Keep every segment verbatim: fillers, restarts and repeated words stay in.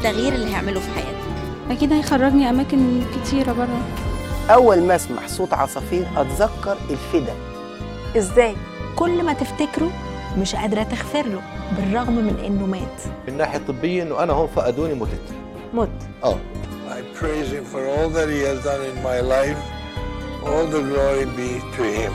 التغيير اللي هيعمله في حياته. أكيد هيخرجني أماكن كتيرة برا. أول ما أسمع صوت عصافير أتذكر الفدا. إزاي؟ كل ما تفتكره مش قادرة تغفر له بالرغم من إنه مات. من الناحية الطبية إنه أنا هون فقدوني متت. مت. آه. I praise him for all that he has done in my life. All the glory be to him.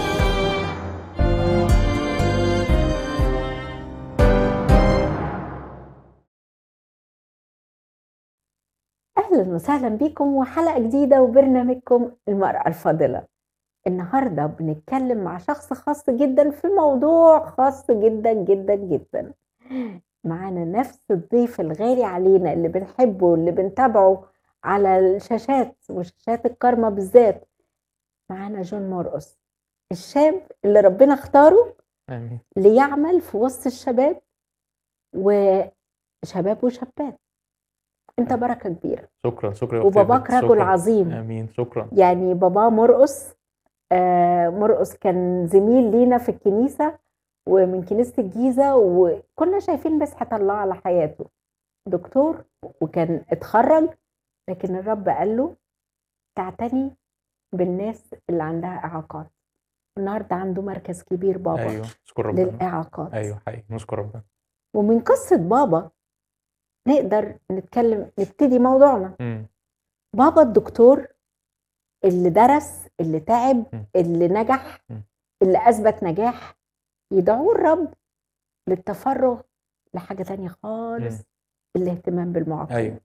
أهلا وسهلا بكم وحلقة جديدة وبرنامجكم المرأة الفاضلة. النهاردة بنتكلم مع شخص خاص جدا في موضوع خاص جدا جدا جدا. معانا نفس الضيف الغالي علينا اللي بنحبه واللي بنتابعه على الشاشات وشاشات الكرمة بالذات. معانا جون مرقص، الشاب اللي ربنا اختاره آمين. ليعمل في وسط الشباب وشباب وشابات. انت بركة كبيرة شكرا شكرا يا وباباك أختي. رجل شكراً. عظيم. امين. شكرا. يعني بابا مرقص آه مرقص كان زميل لينا في الكنيسة ومن كنيسة الجيزة، وكنا شايفين مسحة الله على حياته. دكتور وكان اتخرج، لكن الرب قال له تعتني بالناس اللي عندها إعاقات. النهاردة عنده مركز كبير بابا ايوه نشكر ربنا. للإعاقات. ايوه حقيقي نشكر ربنا. ومن قصة بابا نقدر نتكلم نبتدي موضوعنا. امم بابا الدكتور اللي درس، اللي تعب، م. اللي نجح، م. اللي أثبت نجاح، يدعوه الرب للتفرغ لحاجة تانية خالص، م. الاهتمام بالمعاقين. ايوه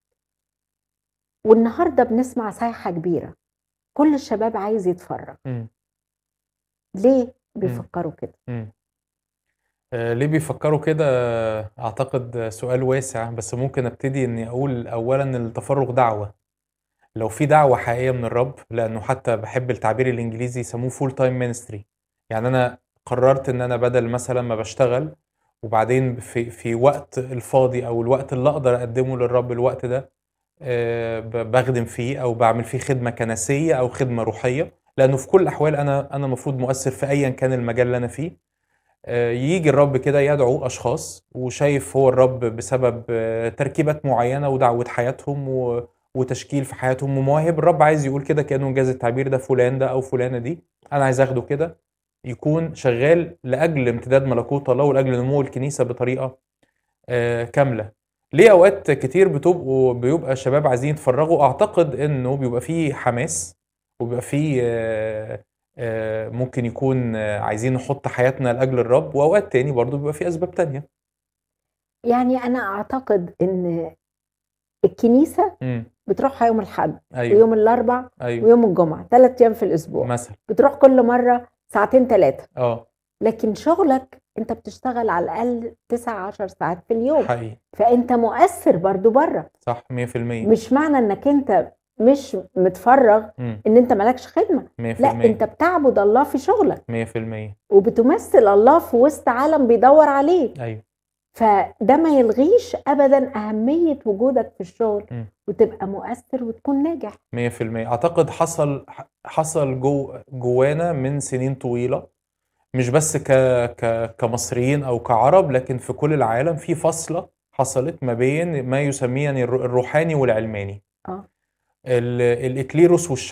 والنهاردة بنسمع صيحة كبيرة، كل الشباب عايز يتفرغ. امم ليه بيفكروا كده؟ امم آه ليه بيفكروا كده؟ اعتقد سؤال واسع، بس ممكن ابتدي اني اقول اولا ان التفرغ دعوة. لو في دعوة حقيقية من الرب، لانه حتى بحب التعبير الانجليزي يسموه فول تايم مينستري. يعني انا قررت ان انا بدل مثلا ما بشتغل وبعدين في في وقت الفاضي او الوقت اللي اقدر اقدمه للرب الوقت ده آه، ب- بخدم فيه او بعمل فيه خدمة كنسية او خدمة روحية، لانه في كل الاحوال انا انا المفروض مؤثر في ايا كان المجال اللي انا فيه. آه، يجي الرب كده يدعو اشخاص، وشايف هو الرب بسبب آه، تركيبات معينة ودعوة حياتهم و- وتشكيل في حياتهم ومواهب. الرب عايز يقول كده كأنه انجاز التعبير ده فلان ده او فلانة دي انا عايز اخده كده يكون شغال لاجل امتداد ملكوت الله ولاجل نمو الكنيسة بطريقة آه، كاملة. ليه اوقات كتير بتبقوا بيبقى الشباب عايزين يتفرغوا؟ اعتقد انه بيبقى فيه حماس وبيبقى فيه آه، آه، ممكن يكون آه، عايزين نحط حياتنا لاجل الرب، واوقات تاني برضو بيبقى فيه اسباب تانية. يعني أنا أعتقد إن الكنيسة امم بتروحها يوم الأحد ايوه ويوم الأربع ايوه ويوم الجمعة، ثلاث أيام في الأسبوع. مثلا بتروح كل مرة ساعتين ثلاثة، اه لكن شغلك انت بتشتغل على الاقل تسعة عشر ساعات في اليوم، حقيقي فانت مؤثر برضو بره. صح مية في المية. مش معنى انك انت مش متفرغ امم ان انت مالكش خدمة، مية في لا المية. انت بتعبد الله في شغلك مية في المية. وبتمثل الله في وسط عالم بيدور عليك. ايوه فده ما يلغيش ابدا اهمية وجودك في الشغل مم. وتبقى مؤثر وتكون ناجح. مية في المية. اعتقد حصل حصل جو جوانا من سنين طويلة، مش بس ك... ك... كمصريين او كعرب، لكن في كل العالم في فصلة حصلت ما بين ما يسميه يعني الر- الروحاني والعلماني. اه ال- الاكليروس والشعب